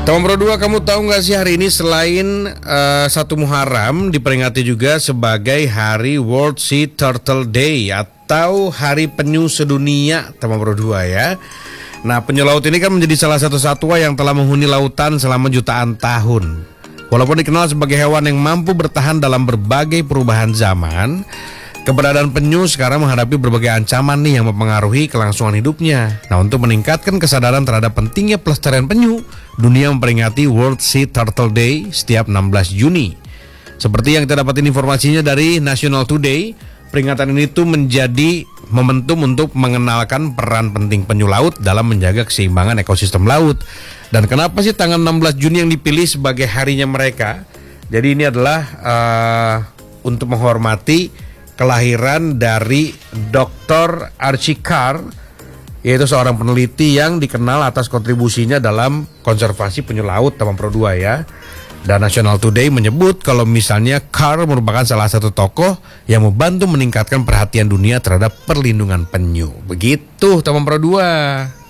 Teman Pro 2, kamu tahu nggak sih hari ini selain 1 Muharram diperingati juga sebagai Hari World Sea Turtle Day atau Hari Penyu Sedunia, teman Pro 2 ya. Nah, penyu laut ini kan menjadi salah satu satwa yang telah menghuni lautan selama jutaan tahun. Walaupun dikenal sebagai hewan yang mampu bertahan dalam berbagai perubahan zaman, keberadaan penyu sekarang menghadapi berbagai ancaman nih yang mempengaruhi kelangsungan hidupnya. Nah, untuk meningkatkan kesadaran terhadap pentingnya pelestarian penyu, dunia memperingati World Sea Turtle Day setiap 16 Juni. Seperti yang kita dapatin informasinya dari National Today, peringatan ini tuh menjadi momentum untuk mengenalkan peran penting penyu laut dalam menjaga keseimbangan ekosistem laut. Dan kenapa sih tanggal 16 Juni yang dipilih sebagai harinya mereka? Jadi ini adalah untuk menghormati kelahiran dari Dr. Archie Carr, yaitu seorang peneliti yang dikenal atas kontribusinya dalam konservasi penyu laut, teman Pro 2 ya. Dan National Today menyebut kalau misalnya Carr merupakan salah satu tokoh yang membantu meningkatkan perhatian dunia terhadap perlindungan penyu. Begitu teman Pro 2.